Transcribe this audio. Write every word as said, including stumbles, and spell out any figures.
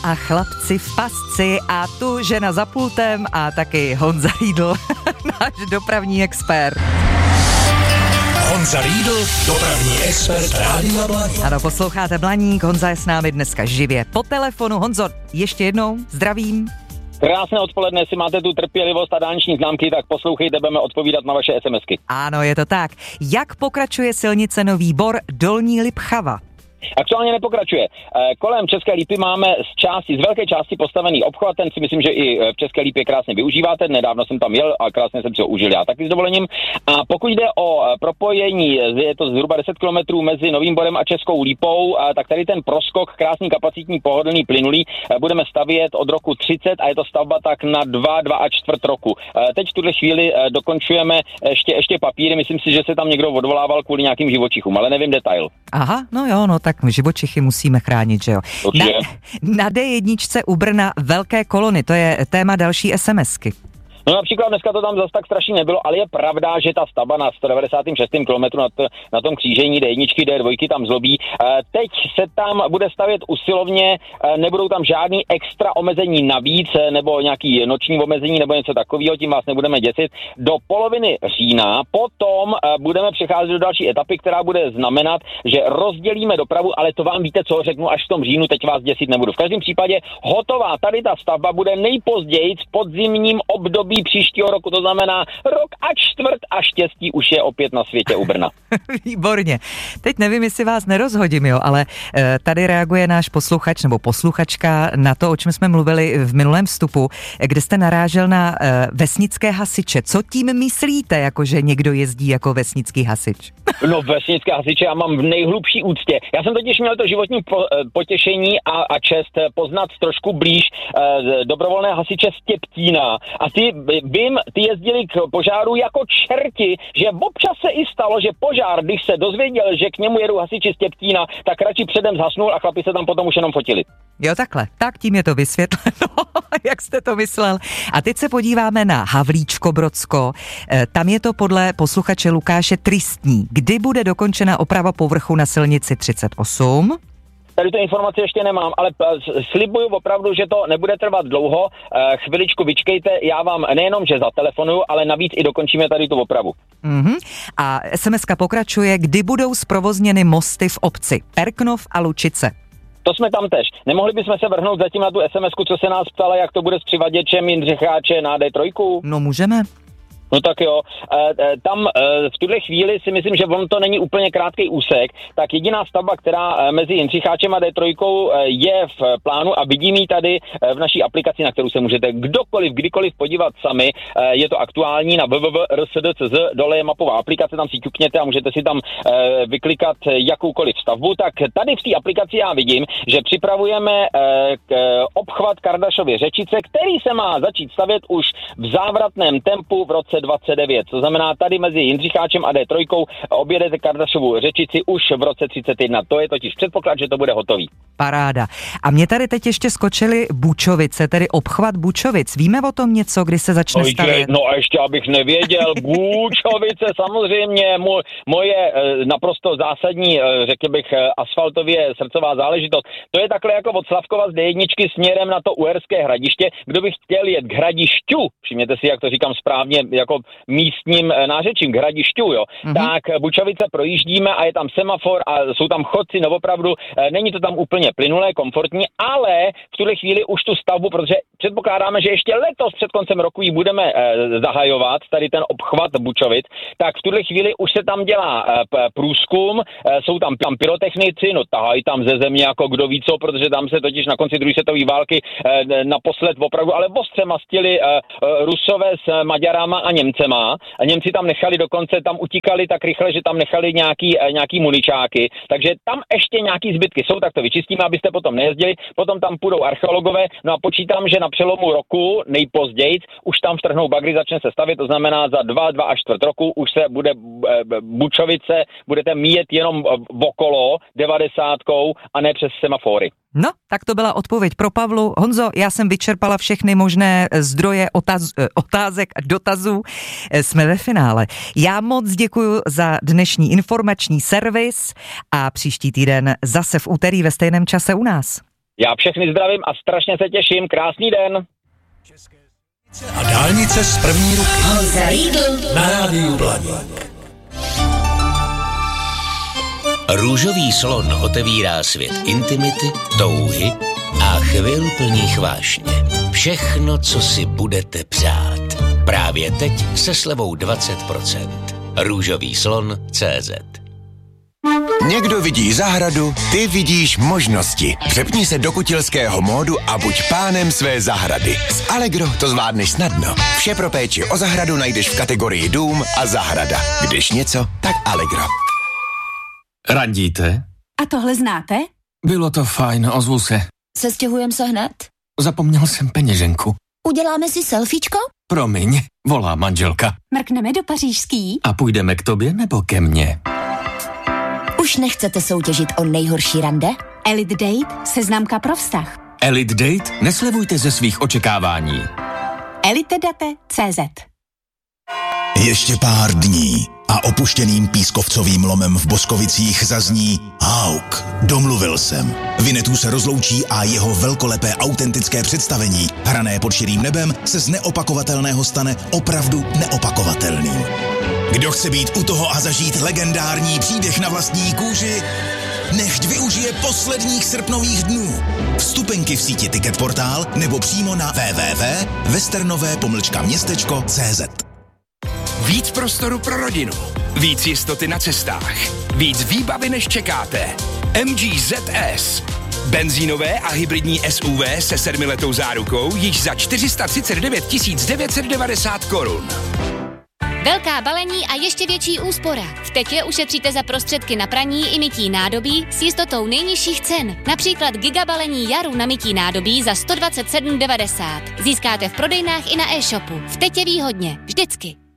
a chlapci v pasci a tu žena za pultem a taky Honza Riedl, náš dopravní expert. Honza Riedl, dopravní expert Rádia Blaník. Ano, posloucháte Blaník, Honza je s námi dneska živě po telefonu. Honzo, ještě jednou zdravím. Krásné odpoledne, jestli máte tu trpělivost a dálniční známky, tak poslouchejte, budeme odpovídat na vaše SMSky. Ano, je to tak. Jak pokračuje silnice Nový Bor Dolní Lipchava? Aktuálně nepokračuje. Kolem České Lípy máme z části, z velké části postavený obchvat, ten si myslím, že i v České Lípě krásně využíváte. Nedávno jsem tam jel a krásně jsem si ho užil já taky s dovolením. A pokud jde o propojení, je to zhruba deset kilometrů mezi Novým Borem a Českou Lípou, tak tady ten proskok, krásný kapacitní pohodlný plynulý, budeme stavět od roku třicet a je to stavba tak na dva, dva a čtvrt roku. Teď v tuhle chvíli dokončujeme ještě, ještě papíry, myslím si, že se tam někdo odvolával kvůli nějakým živočichům, ale nevím detail. Aha, no jo, no tak živočichy musíme chránit, že jo. Na, na dé jedna u Brna velké kolony, to je téma další SMSky. No například dneska to tam zase tak strašně nebylo, ale je pravda, že ta stavba na sto devadesát šest kilometru na, to, na tom křížení dé jedna, dé dva tam zlobí. Teď se tam bude stavět usilovně, nebudou tam žádný extra omezení navíc, nebo nějaký noční omezení, nebo něco takového, tím vás nebudeme děsit. Do poloviny října potom budeme přecházet do další etapy, která bude znamenat, že rozdělíme dopravu, ale to vám víte, co řeknu až v tom říjnu, teď vás děsit nebudu. V každém případě hotová, tady ta stavba bude nejpozději v podzimním období příštího roku, to znamená rok a čtvrt a štěstí už je opět na světě u Brna. Výborně. Teď nevím, jestli vás nerozhodím, jo, ale e, tady reaguje náš posluchač nebo posluchačka na to, o čem jsme mluvili v minulém vstupu, kde jste narážel na e, vesnické hasiče. Co tím myslíte, jako že někdo jezdí jako vesnický hasič? No vesnické hasiče já mám v nejhlubší úctě. Já jsem totiž měl to životní po, potěšení a, a čest poznat trošku blíž e, dobrovolné hasiče z Těptína a ty vím, ty jezdili k požáru jako čerti, že občas se i stalo, že požár, když se dozvěděl, že k němu jedou hasiči z Těptína, tak radši předem zhasnul a chlapi se tam potom už jenom fotili. Jo, takhle. Tak tím je to vysvětleno, jak jste to myslel. A teď se podíváme na Havlíčko-Brodsko. E, tam je to podle posluchače Lukáše tristní. Kdy bude dokončena oprava povrchu na silnici třicet osm? Tady tu informaci ještě nemám, ale slibuju opravdu, že to nebude trvat dlouho. Chviličku vyčkejte, já vám nejenom, že zatelefonuju, ale navíc i dokončíme tady tu opravu. Mm-hmm. A SMSka pokračuje, kdy budou zprovozněny mosty v obci Perknov a Lučice. To jsme tam tež. Nemohli bychom se vrhnout zatím na tu SMSku, co se nás ptala, jak to bude s přivaděčem Jindřicháče na dé tři? No můžeme. No tak jo, tam v tuhle chvíli si myslím, že on to není úplně krátký úsek, tak jediná stavba, která mezi Jindřicháčem a dé tři je v plánu a vidím ji tady v naší aplikaci, na kterou se můžete kdokoliv, kdykoliv podívat sami, je to aktuální na w w w tečka r s d tečka c z, dole je mapová aplikace, tam si ťukněte a můžete si tam vyklikat jakoukoliv stavbu, tak tady v té aplikaci já vidím, že připravujeme obchvat Kardašovy Řečice, který se má začít stavět už v závratném tempu v roce dvacet devět. To znamená, tady mezi Jindřicháčem a dé tři objedete Kardašovu Řečici už v roce třicet jedna. To je totiž předpoklad, že to bude hotový. Paráda. A mě tady teď ještě skočily Bučovice, tedy obchvat Bučovic. Víme o tom něco, kdy se začne Ojde, stavět? No a ještě abych nevěděl, Bučovice samozřejmě mo, moje naprosto zásadní, řekl bych, asfaltově srdcová záležitost. To je takhle jako od Slavkova z dé jedna směrem na to Uherské Hradiště. Kdo by chtěl jet k Hradišťu, všimněte si, jak to říkám správně, jako místním nářečím, k Hradišťu, jo, mm-hmm. tak Bučovice projíždíme a je tam semafor a jsou tam chodci, no opravdu, není to tam úplně plynulé, komfortní, ale v tuhle chvíli už tu stavbu, protože předpokládáme, že ještě letos před koncem roku ji budeme eh, zahajovat, tady ten obchvat Bučovic, tak v tuhle chvíli už se tam dělá eh, průzkum, eh, jsou tam, tam pyrotechnici, no tahají tam ze země jako kdo ví co, protože tam se totiž na konci druhé světové války eh, naposled opravdu, ale ostře mastili eh, Rusové s Maďarama a Němcema. A Němci tam nechali dokonce, tam utíkali tak rychle, že tam nechali nějaký, nějaký muničáky. Takže tam ještě nějaký zbytky jsou, tak to vyčistíme, abyste potom nejezdili. Potom tam půjdou archeologové. No a počítám, že na přelomu roku nejpozději už tam vtrhnou bagry, začne se stavět. To znamená za dva, dva a čtvrt roku už se bude Bučovice, budete míjet jenom okolo devadesátkou a ne přes semafory. No, tak to byla odpověď pro Pavlu. Honzo, já jsem vyčerpala všechny možné zdroje otaz, otázek a dotazů. Jsme ve finále. Já moc děkuju za dnešní informační servis a příští týden zase v úterý ve stejném čase u nás. Já všechny zdravím a strašně se těším. Krásný den. A dálnice z první ruky. Honza Riedl na rádiu Blaník. Růžový slon otevírá svět intimity, touhy a chvil plných vášně. Všechno, co si budete přát. Právě teď se slevou dvacet procent. Růžový slon tečka cé zet. Někdo vidí zahradu, ty vidíš možnosti. Přepni se do kutilského módu a buď pánem své zahrady. S Allegro to zvládneš snadno. Vše pro péči o zahradu najdeš v kategorii dům a zahrada. Když něco, tak Allegro. Randíte? A tohle znáte? Bylo to fajn, ozvu se. Sestěhujeme se hned? Zapomněl jsem peněženku. Uděláme si selfiečko? Promiň, volá manželka. Mrkneme do pařížský? A půjdeme k tobě nebo ke mně? Už nechcete soutěžit o nejhorší rande? Elite Date, seznamka pro vztah. Elite Date? Neslevujte ze svých očekávání. elitedate tečka cé zet. Ještě pár dní a opuštěným pískovcovým lomem v Boskovicích zazní Hauk, domluvil jsem. Vinetů se rozloučí a jeho velkolepé autentické představení, hrané pod širým nebem, se z neopakovatelného stane opravdu neopakovatelným. Kdo chce být u toho a zažít legendární příběh na vlastní kůži, nechť využije posledních srpnových dnů. Vstupenky v síti Ticketportál nebo přímo na w w w tečka westernové pomlčka městečko tečka cé zet. Víc prostoru pro rodinu, víc jistoty na cestách, víc výbavy než čekáte. M G Z S. Benzínové a hybridní S U V se sedmiletou zárukou již za čtyři sta třicet devět tisíc devět set devadesát korun. Velká balení a ještě větší úspora. V Tetě ušetříte za prostředky na praní i mytí nádobí s jistotou nejnižších cen. Například gigabalení Jaru na mytí nádobí za sto dvacet sedm devadesát. Získáte v prodejnách i na e-shopu. V Tetě výhodně. Vždycky.